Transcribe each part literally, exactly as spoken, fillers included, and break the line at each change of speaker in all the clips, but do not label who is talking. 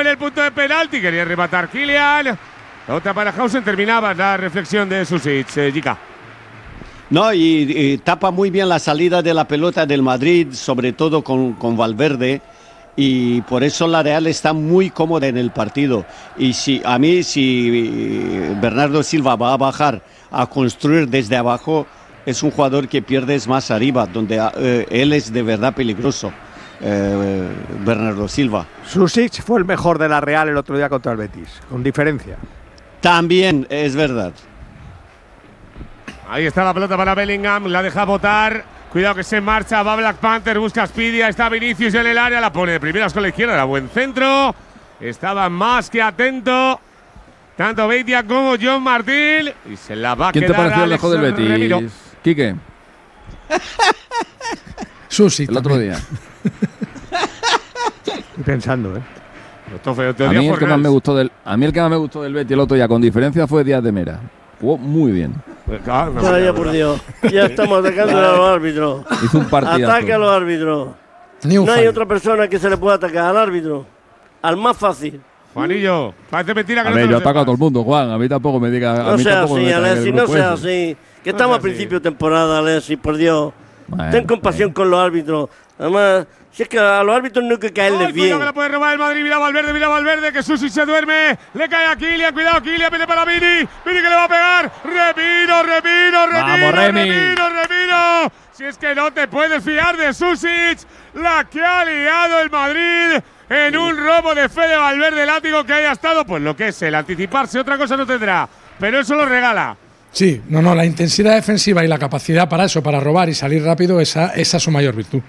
en el punto de penalti. Quería rematar Kylian. Otra para Hausen. Terminaba la reflexión de Susic, eh, Jica.
No, y, y tapa muy bien la salida de la pelota del Madrid, sobre todo con, con Valverde, y por eso la Real está muy cómoda en el partido. Y si a mí, si Bernardo Silva va a bajar a construir desde abajo, es un jugador que pierdes más arriba, donde eh, él es de verdad peligroso, eh, Bernardo Silva.
Susic fue el mejor de la Real el otro día contra el Betis, con diferencia.
También es verdad.
Ahí está la pelota para Bellingham, la deja botar. Cuidado que se marcha, va Black Panther, busca a Speedy, está Vinicius en el área, la pone de primeras con la izquierda, era buen centro. Estaba más que atento tanto Beitia como John Martín. Y se la va a
¿Quién
quedar
te pareció el
Alex
mejor del Betis,
Remiro.
Quique?
Susi.
El otro día.
Estoy pensando, ¿eh?
A mí, el que más me gustó del, a mí el que más me gustó del Betis el otro día, con diferencia, fue Díaz de Mera. Jugó muy bien.
Claro, no, Vaya por Dios. Ya estamos atacando a los árbitros.
Hizo un partidazo.
Ataque a los árbitros. No hay otra persona que se le pueda atacar al árbitro. Al más fácil.
Juanillo, parece mentira que
a
no
ver,
te
yo
lo
ataco
sepas.
a todo el mundo, Juan. A mí tampoco me diga.
No
a mí
sea
tampoco
así,
me metan en el
Alexis, no
grupo
sea
ese.
así. Que
No
estamos
sea
a principio de temporada, Alexis, por Dios.
Bueno,
Ten compasión
bueno.
con los árbitros. Además, si es que a los árbitros no hay que caerles
Ay,
bien.
cuidado que la puede robar el Madrid. Mira Valverde, mira Valverde, que Susi se duerme. Le cae a Kylian, cuidado, Kylian, pide para Vini. Vini que le va a pegar. Remiro, Remiro, Remiro,
Vamos, Remi.
Remiro, Remiro. Si es que no te puedes fiar de Susic, la que ha liado el Madrid en un robo de fe de Valverde, látigo que haya estado, pues lo que es el anticiparse, otra cosa no tendrá, pero eso lo regala.
Sí, no, no, la intensidad defensiva y la capacidad para eso, para robar y salir rápido, esa, esa es su mayor virtud.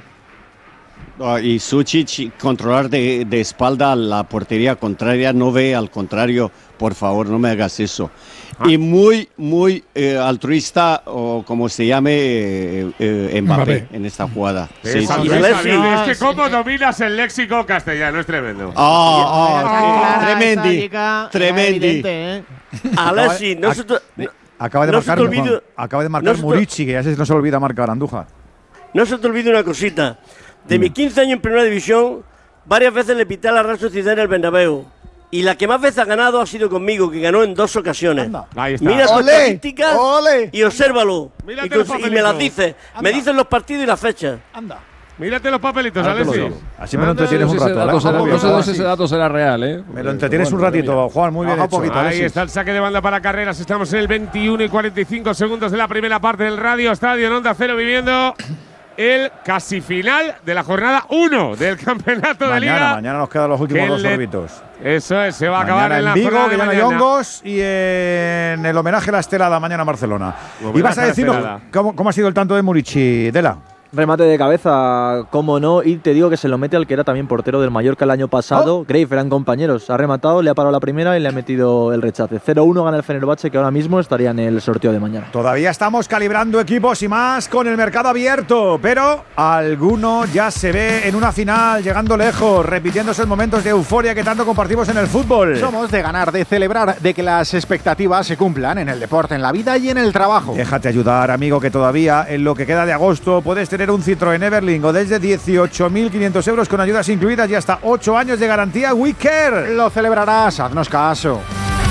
Ah, y Susic controlar de, de espalda la portería contraria, no ve, al contrario, por favor, no me hagas eso. Ah. Y muy, muy eh, altruista, o como se llame, eh, eh, Mbappé, Mbappé en esta jugada.
Sí, sí, sí. Sí. Es que cómo dominas el léxico castellano, es tremendo.
Oh, oh, tremendi, tremendi.
¿eh? Alexis, no se te, no,
acaba de
no
marcar,
se te olvide,
acaba de marcar
no
Murici, que ya se, no se olvida marcar Andújar.
No se te olvide una cosita. De mis quince años en Primera División, varias veces le pité a la Real Sociedad en el Bernabéu. Y la que más veces ha ganado ha sido conmigo, que ganó en dos ocasiones. Mira sus estadísticas y obsérvalo. Y, con, y me las dice. Anda. Me dicen los partidos y las fechas.
Anda.
Mírate los papelitos, Alexis.
Así me lo entretienes un rato.
No sé si ese dato será real, ¿eh?
Me lo entretienes un ratito, Juan, muy bien hecho.
Ahí está el saque de banda para Carreras. Estamos en el veintiuno y cuarenta y cinco segundos de la primera parte del Radio Estadio en Onda Cero, viviendo el casi final de la jornada uno del campeonato
mañana,
de Liga.
Mañana nos quedan los últimos dos órbitos.
Eso es, se va a
mañana
acabar en, en la
Vigo,
jornada
que
de
ya no hay
mañana.
hongos, y en el homenaje a la estelada mañana en Barcelona. Y vas a decirnos cómo, cómo ha sido el tanto de Murici, Dela.
Remate de cabeza, cómo no, y te digo que se lo mete al que era también portero del Mallorca el año pasado. Oh. Grave, eran compañeros. Ha rematado, le ha parado la primera y le ha metido el rechace. cero uno gana el Fenerbahce, que ahora mismo estaría en el sorteo de mañana.
Todavía estamos calibrando equipos y más con el mercado abierto, pero alguno ya se ve en una final, llegando lejos, repitiéndose en momentos de euforia que tanto compartimos en el fútbol.
Somos de ganar, de celebrar, de que las expectativas se cumplan en el deporte, en la vida y en el trabajo.
Déjate ayudar, amigo, que todavía en lo que queda de agosto puedes tener un Citroën Everling o desde dieciocho mil quinientos euros con ayudas incluidas y hasta ocho años de garantía WeCare.
Lo celebrarás, haznos caso.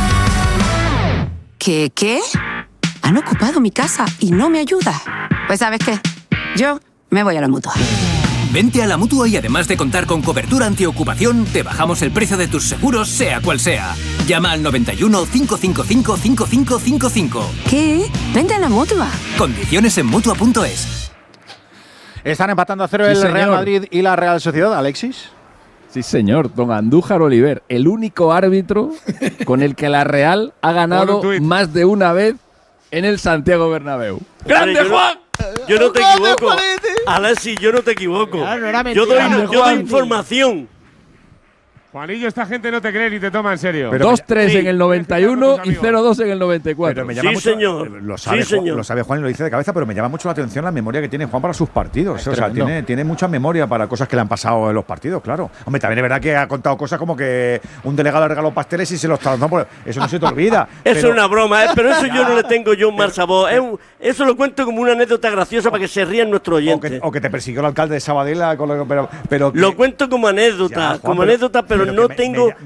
¿Qué? ¿Qué? Han ocupado mi casa y no me ayuda. Pues ¿sabes qué? Yo me voy a la Mutua.
Vente a la Mutua y además de contar con cobertura antiocupación, te bajamos el precio de tus seguros, sea cual sea. Llama al noventa y uno, cinco cinco cinco, cinco cinco cinco cinco.
¿Qué? Vente a la Mutua.
Condiciones en Mutua punto es.
¿Están empatando a cero
sí,
el
señor.
Real Madrid y la Real Sociedad, Alexis?
Sí, señor. Don Andújar Oliver, el único árbitro con el que la Real ha ganado más de una vez en el Santiago Bernabéu. ¡Grande,
yo
Juan!
No, yo no te equivoco. Alexis, yo no te equivoco. Claro, no era mentira, yo doy, no, yo doy información.
Juanillo, esta gente no te cree ni te toma en serio.
dos tres sí, en el noventa y uno y cero dos en el noventa y cuatro.
Pero me llama
sí,
mucho,
señor.
Lo sabe,
sí, señor.
Lo sabe Juan y lo dice de cabeza, pero me llama mucho la atención la memoria que tiene Juan para sus partidos. Es o sea, tiene, tiene mucha memoria para cosas que le han pasado en los partidos, claro. Hombre, también es verdad que ha contado cosas como que un delegado le regaló pasteles y se los trasladó. Por… Eso no se te olvida.
Eso es una broma, ¿eh? Pero eso yo no le tengo yo un mal sabor. Es un, eso lo cuento como una anécdota graciosa para que se rían nuestros oyentes.
O que, o que te persiguió el alcalde de Sabadell. Con lo, pero, pero
lo cuento como anécdota, ya, Juan, como pero, anécdota, pero, pero no me, tengo… Me,